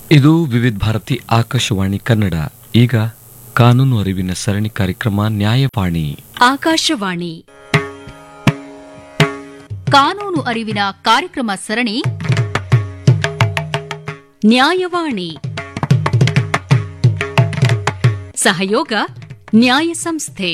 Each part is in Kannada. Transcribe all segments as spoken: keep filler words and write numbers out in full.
ಇದು ವಿವಿಧ ಭಾರತಿ ಆಕಾಶವಾಣಿ ಕನ್ನಡ. ಈಗ ಕಾನೂನು ಅರಿವಿನ ಸರಣಿ ಕಾರ್ಯಕ್ರಮ ನ್ಯಾಯವಾಣಿ. ಆಕಾಶವಾಣಿ ಕಾನೂನು ಅರಿವಿನ ಕಾರ್ಯಕ್ರಮ ಸರಣಿ ನ್ಯಾಯವಾಣಿ. ಸಹಯೋಗ ನ್ಯಾಯ ಸಂಸ್ಥೆ.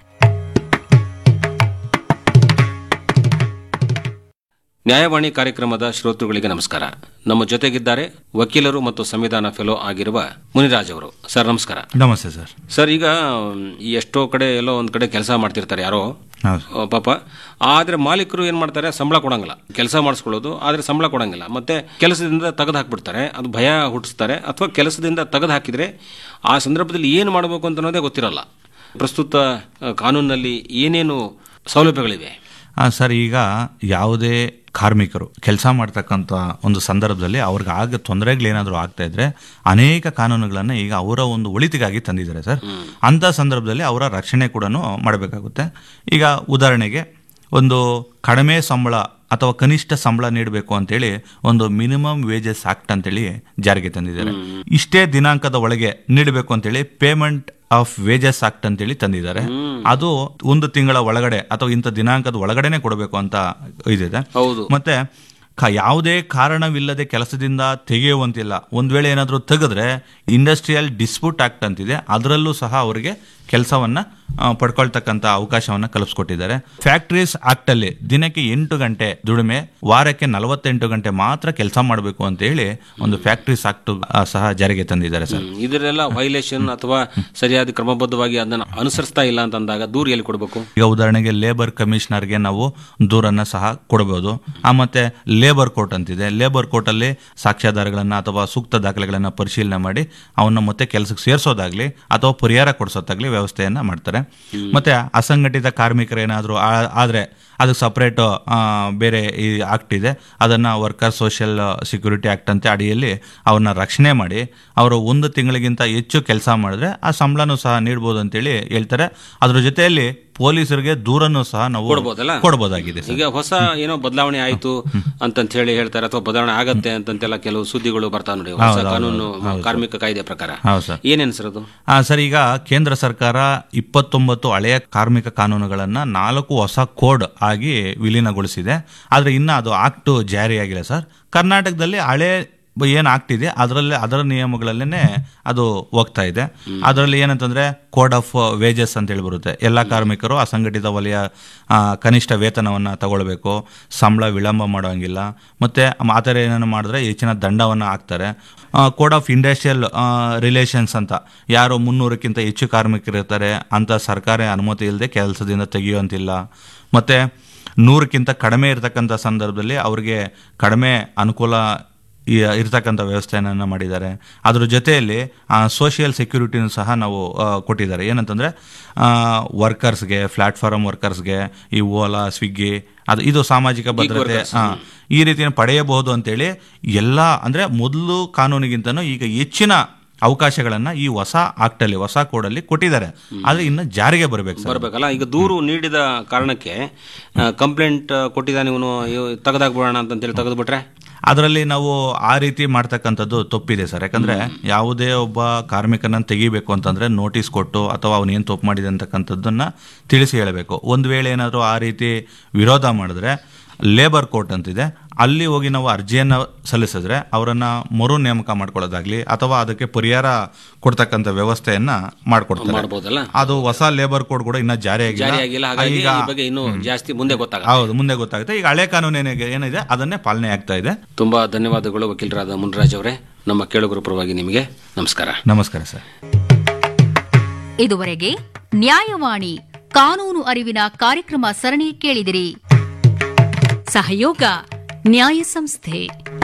ನ್ಯಾಯವಾಣಿ ಕಾರ್ಯಕ್ರಮದ ಶ್ರೋತೃಗಳಿಗೆ ನಮಸ್ಕಾರ. ನಮ್ಮ ಜೊತೆಗಿದ್ದಾರೆ ವಕೀಲರು ಮತ್ತು ಸಂವಿಧಾನ ಫೆಲೋ ಆಗಿರುವ ಮುನಿರಾಜ್ ಅವರು. ಸರ್ ನಮಸ್ಕಾರ. ನಮಸ್ತೆ ಸರ್. ಸರ್, ಈಗ ಎಷ್ಟೋ ಕಡೆ ಎಲ್ಲೋ ಒಂದ್ ಕಡೆ ಕೆಲಸ ಮಾಡ್ತಿರ್ತಾರೆ ಯಾರೋ ಪಾಪ, ಆದ್ರೆ ಮಾಲೀಕರು ಏನ್ ಮಾಡ್ತಾರೆ, ಸಂಬಳ ಕೊಡಂಗಿಲ್ಲ. ಕೆಲಸ ಮಾಡಿಸ್ಕೊಳ್ಳೋದು, ಆದ್ರೆ ಸಂಬಳ ಕೊಡಂಗಿಲ್ಲ. ಮತ್ತೆ ಕೆಲಸದಿಂದ ತೆಗೆದು ಹಾಕ್ಬಿಡ್ತಾರೆ. ಅದು ಭಯ ಹುಟ್ಟಿಸ್ತಾರೆ. ಅಥವಾ ಕೆಲಸದಿಂದ ತೆಗೆದು ಹಾಕಿದ್ರೆ ಆ ಸಂದರ್ಭದಲ್ಲಿ ಏನು ಮಾಡಬೇಕು ಅಂತ ಅನ್ನೋದೇ ಗೊತ್ತಿರಲ್ಲ. ಪ್ರಸ್ತುತ ಕಾನೂನಿನಲ್ಲಿ ಏನೇನು ಸೌಲಭ್ಯಗಳಿವೆ? ಸರ್, ಈಗ ಯಾವುದೇ ಕಾರ್ಮಿಕರು ಕೆಲಸ ಮಾಡ್ತಕ್ಕಂಥ ಒಂದು ಸಂದರ್ಭದಲ್ಲಿ ಅವ್ರಿಗೆ ಆಗ ತೊಂದರೆಗಳೇನಾದರೂ ಆಗ್ತಾ ಇದ್ರೆ ಅನೇಕ ಕಾನೂನುಗಳನ್ನು ಈಗ ಅವರ ಒಂದು ಒಳಿತಿಗಾಗಿ ತಂದಿದ್ದಾರೆ ಸರ್. ಅಂಥ ಸಂದರ್ಭದಲ್ಲಿ ಅವರ ರಕ್ಷಣೆ ಕೂಡ ಮಾಡಬೇಕಾಗುತ್ತೆ. ಈಗ ಉದಾಹರಣೆಗೆ ಒಂದು ಕಡಿಮೆ ಸಂಬಳ ಅಥವಾ ಕನಿಷ್ಠ ಸಂಬಳ ನೀಡಬೇಕು ಅಂತೇಳಿ ಒಂದು ಮಿನಿಮಮ್ ವೇಜಸ್ ಆಕ್ಟ್ ಅಂತೇಳಿ ಜಾರಿಗೆ ತಂದಿದ್ದಾರೆ. ಇಷ್ಟೇ ದಿನಾಂಕದ ಒಳಗೆ ನೀಡಬೇಕು ಅಂತೇಳಿ ಪೇಮೆಂಟ್ ಆಫ್ ವೇಜಸ್ ಆಕ್ಟ್ ಅಂತೇಳಿ ತಂದಿದ್ದಾರೆ. ಅದು ಒಂದು ತಿಂಗಳ ಒಳಗಡೆ ಅಥವಾ ಇಂಥ ದಿನಾಂಕದ ಒಳಗಡೆನೆ ಕೊಡಬೇಕು ಅಂತ ಇದಿದೆ. ಮತ್ತೆ ಯಾವುದೇ ಕಾರಣವಿಲ್ಲದೆ ಕೆಲಸದಿಂದ ತೆಗೆಯುವಂತಿಲ್ಲ. ಒಂದ್ ವೇಳೆ ಏನಾದರೂ ತೆಗೆದ್ರೆ ಇಂಡಸ್ಟ್ರಿಯಲ್ ಡಿಸ್ಪ್ಯೂಟ್ ಆಕ್ಟ್ ಅಂತಿದೆ, ಅದರಲ್ಲೂ ಸಹ ಅವರಿಗೆ ಕೆಲಸವನ್ನ ಪಡ್ಕೊಳ್ತಕ್ಕಂಥ ಅವಕಾಶವನ್ನ ಕಲ್ಪಿಸ್ಕೊಟ್ಟಿದ್ದಾರೆ. ಫ್ಯಾಕ್ಟರೀಸ್ ಆಕ್ಟ್ ಅಲ್ಲಿ ದಿನಕ್ಕೆ ಎಂಟು ಗಂಟೆ ದುಡಿಮೆ, ವಾರಕ್ಕೆ ನಲವತ್ತೆಂಟು ಗಂಟೆ ಮಾತ್ರ ಕೆಲಸ ಮಾಡಬೇಕು ಅಂತ ಹೇಳಿ ಒಂದು ಫ್ಯಾಕ್ಟರೀಸ್ ಆಕ್ಟ್ ಸಹ ಜಾರಿಗೆ ತಂದಿದ್ದಾರೆ ಸರ್. ಇದರೆಲ್ಲ ವೈಲೇಷನ್ ಅಥವಾ ಸರಿಯಾದ ಕ್ರಮಬದ್ಧವಾಗಿ ಅದನ್ನು ಅನುಸರಿಸ್ತಾ ಇಲ್ಲ ಅಂತ ಅಂದಾಗ ದೂರ ಎಲ್ಲಿ ಕೊಡಬೇಕು? ಈಗ ಉದಾಹರಣೆಗೆ ಲೇಬರ್ ಕಮಿಷನರ್ಗೆ ನಾವು ದೂರನ್ನ ಸಹ ಕೊಡಬಹುದು. ಆ ಮತ್ತೆ ಲೇಬರ್ ಕೋರ್ಟ್ ಅಂತಿದೆ. ಲೇಬರ್ ಕೋರ್ಟ್ ಅಲ್ಲಿ ಸಾಕ್ಷ್ಯಾಧಾರಗಳನ್ನ ಅಥವಾ ಸೂಕ್ತ ದಾಖಲೆಗಳನ್ನ ಪರಿಶೀಲನೆ ಮಾಡಿ ಅವನ್ನ ಮತ್ತೆ ಕೆಲಸಕ್ಕೆ ಸೇರಿಸೋದಾಗ್ಲಿ ಅಥವಾ ಪರಿಹಾರ ಕೊಡಿಸೋದಾಗ್ಲಿ ವ್ಯವಸ್ಥೆಯನ್ನ ಮಾಡ್ತಾರೆ. ಮತ್ತೆ ಅಸಂಘಟಿತ ಕಾರ್ಮಿಕರೇನಾದ್ರೂ ಆದ್ರೆ ಅದಕ್ಕೆ ಸಪರೇಟ್ ಬೇರೆ ಈ ಆಕ್ಟ್ ಇದೆ. ಅದನ್ನ ವರ್ಕರ್ ಸೋಷಿಯಲ್ ಸೆಕ್ಯೂರಿಟಿ ಆಕ್ಟ್ ಅಂತ ಅಡಿಯಲ್ಲಿ ಅವ್ರನ್ನ ರಕ್ಷಣೆ ಮಾಡಿ ಅವರು ಒಂದು ತಿಂಗಳಿಗಿಂತ ಹೆಚ್ಚು ಕೆಲಸ ಮಾಡಿದ್ರೆ ಆ ಸಂಬಳನೂ ಸಹ ನೀಡಬಹುದು ಅಂತೇಳಿ ಹೇಳ್ತಾರೆ. ಅದ್ರ ಜೊತೆಯಲ್ಲಿ ಪೊಲೀಸರಿಗೆ ದೂರನ್ನು ಸಹ ನಾವು ಕೊಡಬಹುದಾಗಿದೆ. ಈಗ ಹೊಸ ಏನೋ ಬದಲಾವಣೆ ಆಯ್ತು ಅಂತ ಹೇಳಿ ಹೇಳ್ತಾರೆ, ಅಥವಾ ಬದಲಾವಣೆ ಆಗತ್ತೆ ಅಂತಂತೆಲ್ಲ ಕೆಲವು ಸುದ್ದಿಗಳು ಬರ್ತಾವ ನೋಡಿ. ಹೊಸ ಕಾನೂನು ಕಾರ್ಮಿಕ ಕಾಯ್ದೆ ಪ್ರಕಾರ ಏನೇನು ಸರ್ ಅದು? ಸರ್, ಈಗ ಕೇಂದ್ರ ಸರ್ಕಾರ ಇಪ್ಪತ್ತೊಂಬತ್ತು ಹಳೆಯ ಕಾರ್ಮಿಕ ಕಾನೂನುಗಳನ್ನ ನಾಲ್ಕು ಹೊಸ ಕೋಡ್ ಆಗಿ ವಿಲೀನಗೊಳಿಸಿದೆ. ಆದ್ರೆ ಇನ್ನ ಅದು ಆಕ್ಟ್ ಜಾರಿಯಾಗಿಲ್ಲ ಸರ್. ಕರ್ನಾಟಕದಲ್ಲಿ ಹಳೆ ಏನ್ ಆಗ್ತಿದೆ ಅದರಲ್ಲಿ ಅದರ ನಿಯಮಗಳಲ್ಲೇನೆ ಅದು ಹೋಗ್ತಾ ಇದೆ. ಅದರಲ್ಲಿ ಏನಂತಂದ್ರೆ ಕೋಡ್ ಆಫ್ ವೇಜಸ್ ಅಂತ ಹೇಳಿ ಬರುತ್ತೆ. ಎಲ್ಲ ಕಾರ್ಮಿಕರು ಅಸಂಘಟಿತ ವಲಯ ಕನಿಷ್ಠ ವೇತನವನ್ನ ತಗೊಳ್ಬೇಕು, ಸಂಬಳ ವಿಳಂಬ ಮಾಡೋಂಗಿಲ್ಲ, ಮತ್ತೆ ಆ ಥರ ಏನೇನು ಮಾಡಿದ್ರೆ ಹೆಚ್ಚಿನ ದಂಡವನ್ನ ಹಾಕ್ತಾರೆ. ಕೋಡ್ ಆಫ್ ಇಂಡಸ್ಟ್ರಿಯಲ್ ರಿಲೇಷನ್ಸ್ ಅಂತ, ಯಾರು ಮುನ್ನೂರಕ್ಕಿಂತ ಹೆಚ್ಚು ಕಾರ್ಮಿಕರು ಇರ್ತಾರೆ ಅಂತ ಸರ್ಕಾರ ಅನುಮತಿ ಇಲ್ಲದೆ ಕೆಲಸದಿಂದ ತೆಗೆಯುವಂತಿಲ್ಲ. ಮತ್ತೆ ನೂರಕ್ಕಿಂತ ಕಡಿಮೆ ಇರತಕ್ಕಂಥ ಸಂದರ್ಭದಲ್ಲಿ ಅವ್ರಿಗೆ ಕಡಿಮೆ ಅನುಕೂಲ ಇರ್ತಕ್ಕಂಥ ವ್ಯವಸ್ಥೆಯನ್ನು ಮಾಡಿದ್ದಾರೆ. ಅದ್ರ ಜೊತೆಯಲ್ಲಿ ಸೋಷಿಯಲ್ ಸೆಕ್ಯೂರಿಟಿನೂ ಸಹ ನಾವು ಕೊಟ್ಟಿದ್ದಾರೆ. ಏನಂತಂದರೆ ವರ್ಕರ್ಸ್ಗೆ, ಪ್ಲಾಟ್ಫಾರ್ಮ್ ವರ್ಕರ್ಸ್ಗೆ ಈ ಓಲಾ, ಸ್ವಿಗ್ಗಿ, ಅದು ಇದು ಸಾಮಾಜಿಕ ಭದ್ರತೆ ಈ ರೀತಿಯ ಪಡೆಯಬಹುದು ಅಂತೇಳಿ ಎಲ್ಲ, ಅಂದರೆ ಮೊದಲು ಕಾನೂನಿಗಿಂತನೂ ಈಗ ಹೆಚ್ಚಿನ ಅವಕಾಶಗಳನ್ನ ಈ ಹೊಸ ಆಕ್ಟ್ ಅಲ್ಲಿ, ಹೊಸ ಕೋಡ್ ಅಲ್ಲಿ ಕೊಟ್ಟಿದ್ದಾರೆ. ಆದ್ರೆ ಇನ್ನು ಜಾರಿಗೆ ಬರಬೇಕು ಬರಬೇಕಲ್ಲ. ಈಗ ದೂರು ನೀಡಿದ ಕಾರಣಕ್ಕೆ ಕಂಪ್ಲೇಂಟ್ ಕೊಟ್ಟಿದ್ದಾನೆ ಇವನು, ತೆಗೆದಾಕ್ಬಿಡೋಣ ಅಂತೇಳಿ ತೆಗೆದುಬಿಟ್ರೆ ಅದರಲ್ಲಿ ನಾವು ಆ ರೀತಿ ಮಾಡ್ತಕ್ಕಂಥದ್ದು ತಪ್ಪಿದೆ ಸರ್. ಯಾಕಂದ್ರೆ ಯಾವುದೇ ಒಬ್ಬ ಕಾರ್ಮಿಕನನ್ನು ತೆಗಿಬೇಕು ಅಂತಂದ್ರೆ ನೋಟಿಸ್ ಕೊಟ್ಟು ಅಥವಾ ಅವನು ಏನು ತಪ್ಪು ಮಾಡಿದೆ ಅಂತಕ್ಕಂಥದ್ದನ್ನ ತಿಳಿಸಿ ಹೇಳಬೇಕು. ಒಂದು ವೇಳೆ ಏನಾದರೂ ಆ ರೀತಿ ವಿರೋಧ ಮಾಡಿದ್ರೆ ಲೇಬರ್ ಕೋರ್ಟ್ ಅಂತಿದೆ, ಅಲ್ಲಿ ಹೋಗಿ ನಾವು ಅರ್ಜಿಯನ್ನು ಸಲ್ಲಿಸಿದ್ರೆ ಅವರನ್ನ ಮರು ನೇಮಕ ಮಾಡ್ಕೊಳ್ಳೋದಾಗ್ಲಿ ಅಥವಾ ಅದಕ್ಕೆ ಪರಿಹಾರ ಕೊಡ್ತಕ್ಕಂಥ ವ್ಯವಸ್ಥೆಯನ್ನ ಮಾಡ್ಕೊಡ್ತಾರೆ. ಅದು ಹೊಸ ಲೇಬರ್ ಕೋಡ್ ಕೂಡ ಇನ್ನ ಜಾರಿಯಾಗಿಲ್ಲ. ಹೌದು, ಮುಂದೆ ಗೊತ್ತಾಗುತ್ತೆ. ಈಗ ಹಳೆ ಕಾನೂನು ಏನಿದೆ ಅದನ್ನೇ ಪಾಲನೆ ಆಗ್ತಾ ಇದೆ. ತುಂಬಾ ಧನ್ಯವಾದಗಳು ವಕೀಲರಾದ ಮುನಿರಾಜ್ ಅವರೇ. ನಮ್ಮ ಕೇಳುಗರ ಪರವಾಗಿ ನಿಮಗೆ ನಮಸ್ಕಾರ. ನಮಸ್ಕಾರ ಸರ್. ಇದುವರೆಗೆ ನ್ಯಾಯವಾಣಿ ಕಾನೂನು ಅರಿವಿನ ಕಾರ್ಯಕ್ರಮ ಸರಣಿ ಕೇಳಿದಿರಿ. ಸಹಯೋಗ ನ್ಯಾಯ ಸಂಸ್ಥೆ.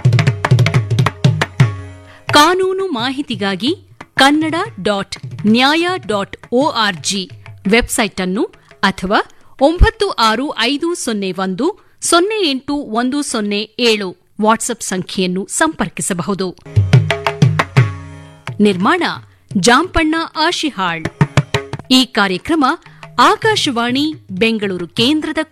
ಕಾನೂನು ಮಾಹಿತಿಗಾಗಿ ಕನ್ನಡ ಡಾಟ್ ನ್ಯಾಯ ಡಾಟ್ ಒಆರ್ಜಿ ವೆಬ್ಸೈಟ್ ಅನ್ನು ಅಥವಾ ಒಂಬತ್ತು ಆರು ಐದು ಸೊನ್ನೆ ಒಂದು ಸೊನ್ನೆ ಎಂಟು ಒಂದು ಸೊನ್ನೆ ಏಳು ವಾಟ್ಸ್ಆಪ್ ಸಂಖ್ಯೆಯನ್ನು ಸಂಪರ್ಕಿಸಬಹುದು. ನಿರ್ಮಾಣ ಜಾಂಪಣ್ಣ ಆಶಿಹಾಳ್. ಈ ಕಾರ್ಯಕ್ರಮ ಆಕಾಶವಾಣಿ ಬೆಂಗಳೂರು ಕೇಂದ್ರದ